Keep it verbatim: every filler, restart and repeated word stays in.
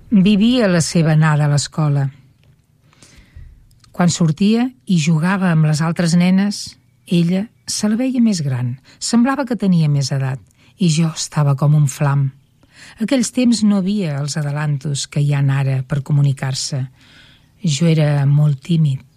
Vivia la seva anada a l'escola. Quan sortia i jugava amb les altres nenes, ella se la veia més gran, semblava que tenia més edat, i jo estava com un flam. Aquells temps no havia els adelantos que hi ha ara per comunicar-se. Jo era molt tímid.